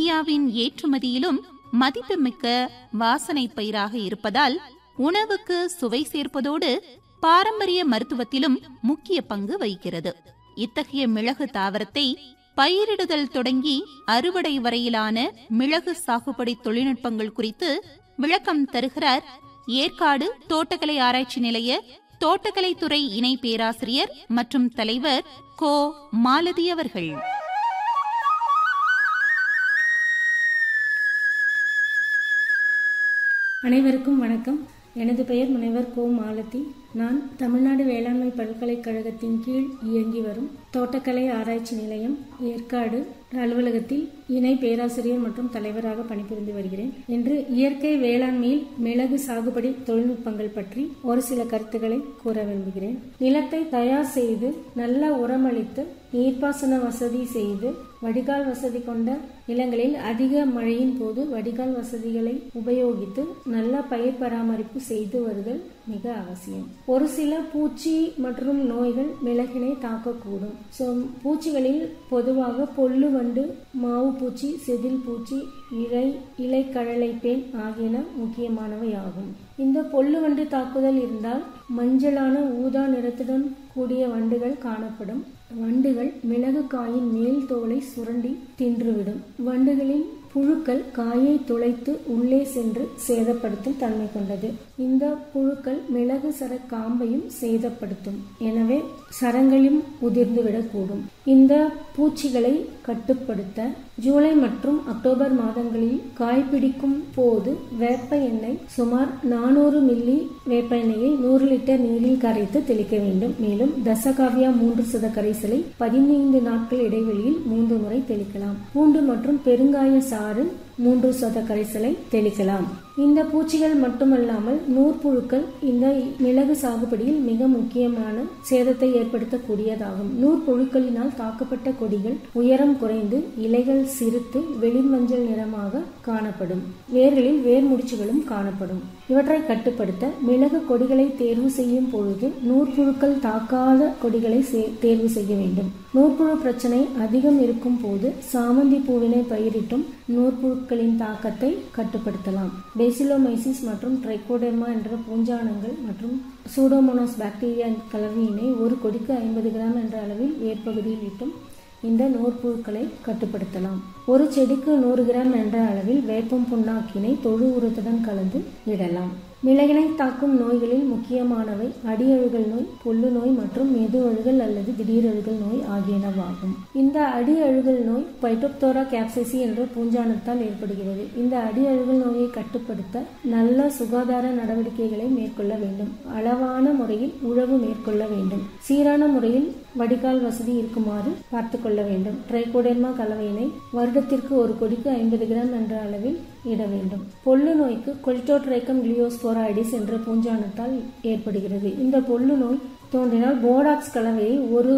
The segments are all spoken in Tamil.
இந்தியாவின் ஏற்றுமதியிலும் மதிப்புமிக்க வாசனை பயிராக இருப்பதால் உணவுக்கு சுவை சேர்ப்பதோடு பாரம்பரிய மருத்துவத்திலும் முக்கிய பங்கு வகிக்கிறது. இத்தகைய மிளகு தாவரத்தை பயிரிடுதல் தொடங்கி அறுவடை வரையிலான மிளகு சாகுபடி தொழில்நுட்பங்கள் குறித்து விளக்கம் தருகிறார் ஏற்காடு தோட்டக்கலை ஆராய்ச்சி நிலைய தோட்டக்கலைத்துறை இணை பேராசிரியர் மற்றும் தலைவர் கோ. மாலதி அவர்கள். அனைவருக்கும் வணக்கம். எனது பெயர் முனைவர் கோ. மாலதி. நான் தமிழ்நாடு வேளாண்மை பல்கலைக்கழகத்தின் கீழ் இயங்கி வரும் தோட்டக்கலை ஆராய்ச்சி நிலையம் ஏற்காடு அலுவலகத்தில் இணை பேராசிரியர் மற்றும் தலைவராக பணிபுரிந்து வருகிறேன். இன்று இயற்கை வேளாண்மையில் மிளகு சாகுபடி தொழில்நுட்பங்கள் பற்றி ஒரு சில கருத்துக்களை கூற விரும்புகிறேன். நிலத்தை தயார் செய்து நல்ல உரமளித்து நீர்ப்பாசன வசதி செய்து வடிகால் வசதி கொண்ட நிலங்களில் அதிக மழையின் போது வடிகால் வசதிகளை உபயோகித்து நல்ல பயிர் பராமரிப்பு செய்து வருதல் மிக அவசியம். ஒரு சில பூச்சி மற்றும் நோய்கள் மிளகினை தாக்கக்கூடும். பூச்சிகளில் பொதுவாக பொல்லு வண்டு, மாவு பூச்சி, செதில் பூச்சி, இலைக்கழலை பேன் ஆகியன முக்கியமானவை ஆகும். இந்த பொல்லு வண்டு தாக்குதல் இருந்தால் மஞ்சளான ஊதா நிறத்துடன் கூடிய வண்டுகள் காணப்படும். வண்டுகள் மிளகு காயின் மேல் தோலை சுரண்டி தின்றுவிடும். வண்டுகளின் புழுக்கள் காயை துளைத்து உள்ளே சென்று சேதப்படுத்தும் தன்மை கொண்டது. இந்த புழுக்கள் மிளகு சர காம்பையும் சேதப்படுத்தும். எனவே சரங்களும் உதிர்ந்துவிடக்கூடும். இந்த பூச்சிகளை கட்டுப்படுத்த ஜூலை மற்றும் அக்டோபர் மாதங்களில் காய்பிடிக்கும் போது வேப்ப எண்ணெய் சுமார் 400 மில்லி வேப்ப எண்ணெயை 100 லிட்டர் நீரில் கரைத்து தெளிக்க வேண்டும். மேலும் தசகாவியா 3% கரைசலை 15 நாட்கள் இடைவெளியில் 3 முறை தெளிக்கலாம். பூண்டு மற்றும் பெருங்காய சாறு 3% கரைசலை தெளிக்கலாம். இந்த பூச்சிகள் மட்டுமல்லாமல் நூற்புழுக்கள் இந்த மிளகு சாகுபடியில் மிக முக்கியமான சேதத்தை ஏற்படுத்தக்கூடியதாகும். நூற்புழுக்களினால் தாக்கப்பட்ட கொடிகள் உயரம் குறைந்து இலைகள் சிறுத்து வெளிர் மஞ்சள் நிறமாக காணப்படும். வேர்களில் வேர் முடிச்சுகளும் காணப்படும். இவற்றை கட்டுப்படுத்த மிளகு கொடிகளை தேர்வு செய்யும் பொழுது நூற்புழுக்கள் தாக்காத கொடிகளை தேர்வு செய்ய வேண்டும். நூற்புழு பிரச்சனை அதிகம் இருக்கும் போது சாமந்தி பூவினை பயிரிட்டும் நூற்புழுக்களின் தாக்கத்தை கட்டுப்படுத்தலாம். பேசிலோமைசிஸ் மற்றும் ட்ரைகோடெர்மா என்ற பூஞ்சானங்கள் மற்றும் சூடோமோனாஸ் பாக்டீரியா கலவையினை ஒரு கொடிக்கு 50 கிராம் என்ற அளவில் வேர்ப்பகுதியில் இட்டும் இந்த நூற்புழுக்களை கட்டுப்படுத்தலாம். ஒரு செடிக்கு 100 கிராம் என்ற அளவில் வேப்பம் புண்ணாக்கினை தொழு உரத்துடன் கலந்து இடலாம். மிளகினை தாக்கும் நோய்களில் முக்கியமானவை அடியழுகல் நோய், பொல்லு நோய் மற்றும் மெது அழுகல் அல்லது திடீரழுகல் நோய் ஆகியனவாகும். இந்த அடி அழுகல் நோய் பைட்டோப்தோரா கேப்சைசி என்ற பூஞ்சானத்தால் ஏற்படுகிறது. இந்த அடி அழுகல் நோயை கட்டுப்படுத்த நல்ல சுகாதார நடவடிக்கைகளை மேற்கொள்ள வேண்டும். அளவான முறையில் உழவு மேற்கொள்ள வேண்டும். சீரான முறையில் வடிகால் வசதி இருக்குமாறு பார்த்து கொள்ள வேண்டும். ட்ரைகோடெர்மா கலவையினை வருடத்திற்கு ஒரு கொடிக்கு 50 கிராம் என்ற அளவில் இட வேண்டும். பொல்லு நோய்க்கு கொல்டோட்ரைக்கம் கிளியோஸ்போராய்டிஸ் என்ற பூஞ்சானத்தால் ஏற்படுகிறது. இந்த பொல்லு நோய் தோன்றினால் போடாக்ஸ் கலவையை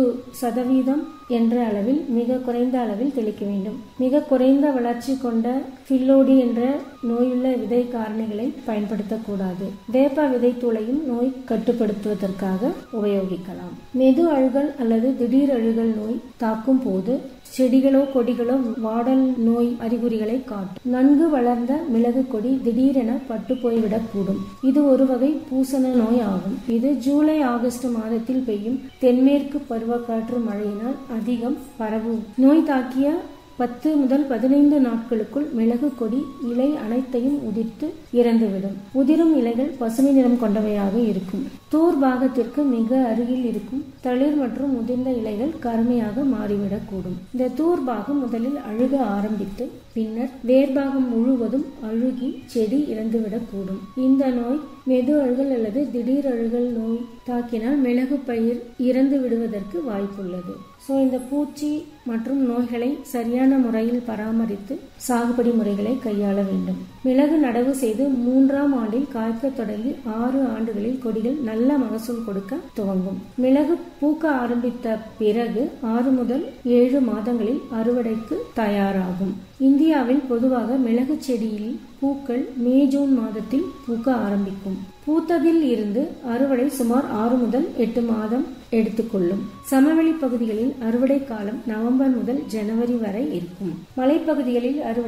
1% என்ற அளவில் மிக குறைந்த அளவில் தெளிக்க வேண்டும். மிக குறைந்த வளர்ச்சி கொண்ட பில்லோடி என்ற நோயுள்ள விதை காரணிகளை பயன்படுத்தக்கூடாது. வேப்ப விதைத்தூளையும் நோய் கட்டுப்படுத்துவதற்காக உபயோகிக்கலாம். மெது அழுகல் அல்லது திடீர் அழுகல் நோய் தாக்கும் போது செடிகளோ கொடிகளோ வாடல் நோய் அறிகுறிகளை காட்டும். நன்கு வளர்ந்த மிளகு கொடி திடீரென பட்டு போய்விடக்கூடும். இது ஒரு வகை பூசண நோய் ஆகும். இது ஜூலை ஆகஸ்ட் மாதத்தில் பெய்யும் தென்மேற்கு பருவக்காற்று மழையினால் அதிகம் பரவும். நோய் தாக்கிய 10 முதல் 15 நாட்களுக்குள் மிளகு கொடி இலை அனைத்தையும் உதிர்த்து இறந்துவிடும். உதிரும் இலைகள் பசுமை நிறம் கொண்டவையாக இருக்கும். தூர் பாகத்திற்கு மிக அருகில் இருக்கும் தளிர் மற்றும் முதிர்ந்த இலைகள் கருமையாக மாறிவிடக்கூடும். இந்த தூர் பாகம் முதலில் அழுக ஆரம்பித்து பின்னர் வேர்பாகம் முழுவதும் அழுகி செடி இறந்துவிடக்கூடும். இந்த நோய் மெது அழுகல் அல்லது திடீர் அழுகல் நோய் தாக்கினால் மிளகு பயிர் இறந்து விடுவதற்கு வாய்ப்புள்ளது. இந்த பூச்சி மற்றும் நோய்களை சரியான முறையில் பராமரித்து சாகுபடி முறைகளை கையாள வேண்டும். மிளகு நடவு செய்து 3ஆம் ஆண்டில் காய்க்க தொடங்கி 6 ஆண்டுகளில் கொடிகள் நல்ல மகசூல் கொடுக்க துவங்கும். மிளகு பூக்க ஆரம்பித்த பிறகு 6 முதல் 7 மாதங்களில் அறுவடைக்கு தயாராகும். இந்தியாவில் பொதுவாக மிளகு செடியில் பூக்கள் மே ஜூன் மாதத்தில் பூக்க ஆரம்பிக்கும். பூத்ததில் இருந்து அறுவடை சுமார் 6 முதல் 8 மாதம் எடுத்துக்கொள்ளும். சமவெளி பகுதிகளில் அறுவடை காலம் நவம்பர் முதல் ஜனவரி வரை இருக்கும். மலைப்பகுதிகளில் அறுவடை